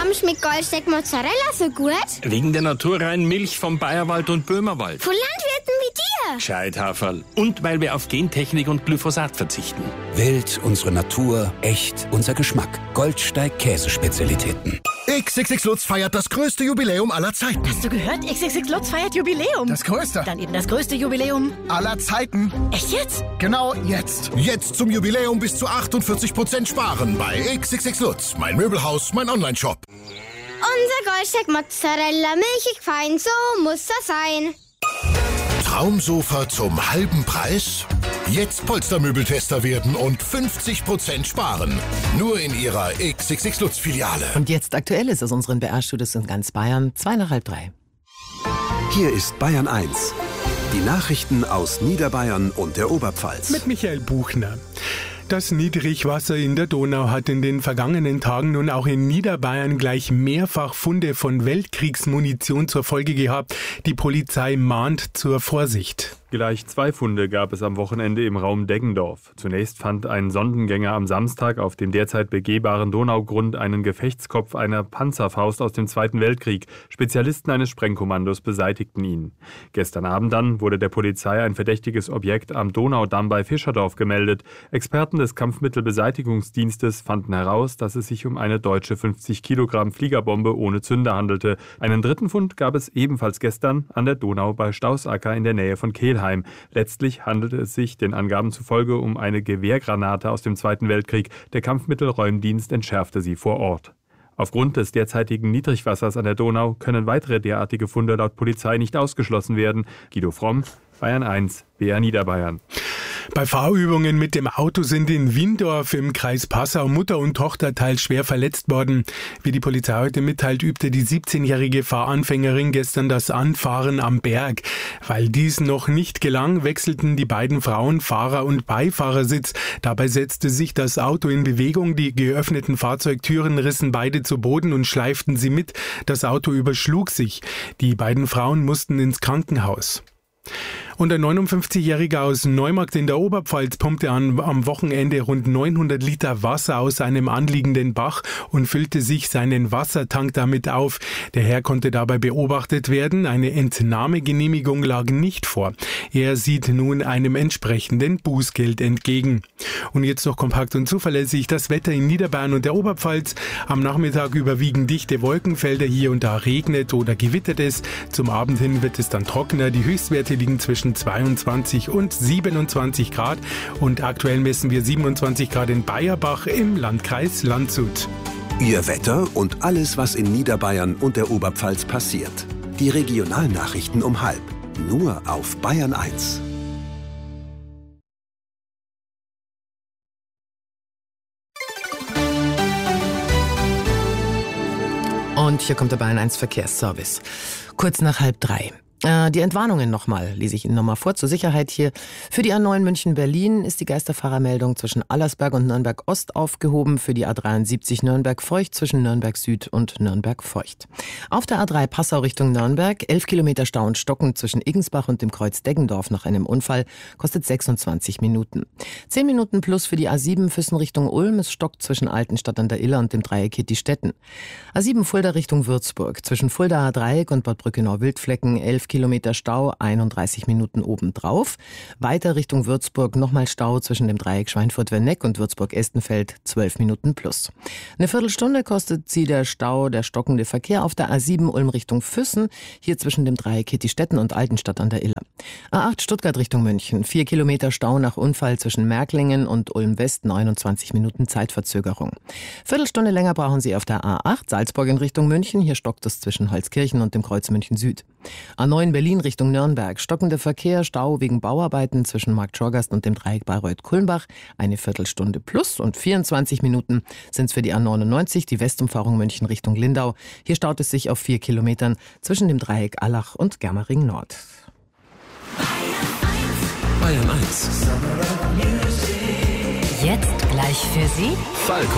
Warum schmeckt Goldsteak Mozzarella so gut? Wegen der naturreinen Milch vom Bayerwald und Böhmerwald. Von Landwirten wie dir. Gescheit, Haferl. Und weil wir auf Gentechnik und Glyphosat verzichten. Wild, unsere Natur, echt, unser Geschmack. Goldsteig Käsespezialitäten. XXX Lutz feiert das größte Jubiläum aller Zeiten. Hast du gehört? XXX Lutz feiert Jubiläum. Das größte. Dann eben das größte Jubiläum Aller Zeiten. Echt jetzt? Genau jetzt. Jetzt zum Jubiläum bis zu 48% sparen bei XXX Lutz. Mein Möbelhaus, mein Onlineshop. Unser Goldsteak Mozzarella, milchig fein, so muss das sein. Traumsofa zum halben Preis? Jetzt Polstermöbeltester werden und 50% sparen. Nur in Ihrer XXX Lutz Filiale. Und jetzt aktuell ist aus unseren BR-Studios in ganz Bayern 2:30. Hier ist Bayern 1. Die Nachrichten aus Niederbayern und der Oberpfalz. Mit Michael Buchner. Das Niedrigwasser in der Donau hat in den vergangenen Tagen nun auch in Niederbayern gleich mehrfach Funde von Weltkriegsmunition zur Folge gehabt. Die Polizei mahnt zur Vorsicht. Gleich 2 Funde gab es am Wochenende im Raum Deggendorf. Zunächst fand ein Sondengänger am Samstag auf dem derzeit begehbaren Donaugrund einen Gefechtskopf einer Panzerfaust aus dem Zweiten Weltkrieg. Spezialisten eines Sprengkommandos beseitigten ihn. Gestern Abend dann wurde der Polizei ein verdächtiges Objekt am Donaudamm bei Fischerdorf gemeldet. Experten des Kampfmittelbeseitigungsdienstes fanden heraus, dass es sich um eine deutsche 50 Kilogramm Fliegerbombe ohne Zünder handelte. Einen dritten Fund gab es ebenfalls gestern an der Donau bei Stausacker in der Nähe von Kelheim. Letztlich handelte es sich den Angaben zufolge um eine Gewehrgranate aus dem Zweiten Weltkrieg. Der Kampfmittelräumdienst entschärfte sie vor Ort. Aufgrund des derzeitigen Niedrigwassers an der Donau können weitere derartige Funde laut Polizei nicht ausgeschlossen werden. Guido Fromm, Bayern 1, BR Niederbayern. Bei Fahrübungen mit dem Auto sind in Windorf im Kreis Passau Mutter und Tochter teils schwer verletzt worden. Wie die Polizei heute mitteilt, übte die 17-jährige Fahranfängerin gestern das Anfahren am Berg. Weil dies noch nicht gelang, wechselten die beiden Frauen Fahrer- und Beifahrersitz. Dabei setzte sich das Auto in Bewegung. Die geöffneten Fahrzeugtüren rissen beide zu Boden und schleiften sie mit. Das Auto überschlug sich. Die beiden Frauen mussten ins Krankenhaus. Und ein 59-Jähriger aus Neumarkt in der Oberpfalz pumpte am Wochenende rund 900 Liter Wasser aus einem anliegenden Bach und füllte sich seinen Wassertank damit auf. Der Herr konnte dabei beobachtet werden. Eine Entnahmegenehmigung lag nicht vor. Er sieht nun einem entsprechenden Bußgeld entgegen. Und jetzt noch kompakt und zuverlässig das Wetter in Niederbayern und der Oberpfalz. Am Nachmittag überwiegen dichte Wolkenfelder, hier und da regnet oder gewittert es. Zum Abend hin wird es dann trockener. Die Höchstwerte liegen zwischen 22 und 27 Grad und aktuell messen wir 27 Grad in Bayerbach im Landkreis Landshut. Ihr Wetter und alles, was in Niederbayern und der Oberpfalz passiert. Die Regionalnachrichten um 12:30. Nur auf Bayern 1. Und hier kommt der Bayern 1 Verkehrsservice. Kurz nach 2:30. Die Entwarnungen nochmal, lese ich Ihnen nochmal vor, zur Sicherheit hier. Für die A9 München-Berlin ist die Geisterfahrermeldung zwischen Allersberg und Nürnberg-Ost aufgehoben, für die A73 Nürnberg-Feucht zwischen Nürnberg-Süd und Nürnberg-Feucht. Auf der A3 Passau Richtung Nürnberg, 11 Kilometer Stau und Stocken zwischen Igensbach und dem Kreuz Deggendorf nach einem Unfall, kostet 26 Minuten. 10 Minuten plus für die A7 Füssen Richtung Ulm, es stockt zwischen Altenstadt an der Iller und dem Dreieck Hittistetten. A7 Fulda Richtung Würzburg, zwischen Fuldaer Dreieck und Bad Brückenau-Wildflecken, 11 Kilometer Stau, 31 Minuten obendrauf. Weiter Richtung Würzburg nochmal Stau zwischen dem Dreieck Schweinfurt-Werneck und Würzburg-Estenfeld, 12 Minuten plus. Eine Viertelstunde kostet sie der Stau, der stockende Verkehr auf der A7 Ulm Richtung Füssen, hier zwischen dem Dreieck Hittistetten und Altenstadt an der Iller. A8 Stuttgart Richtung München, 4 Kilometer Stau nach Unfall zwischen Märklingen und Ulm-West, 29 Minuten Zeitverzögerung. Viertelstunde länger brauchen Sie auf der A8 Salzburg in Richtung München, hier stockt es zwischen Holzkirchen und dem Kreuz München Süd. A9 Berlin Richtung Nürnberg. Stockender Verkehr, Stau wegen Bauarbeiten zwischen Markt Schorgast und dem Dreieck Bayreuth-Kulmbach. Eine Viertelstunde plus und 24 Minuten sind es für die A99, die Westumfahrung München Richtung Lindau. Hier staut es sich auf 4 Kilometern zwischen dem Dreieck Allach und Germering Nord. Bayern 1. Jetzt gleich für Sie Falco.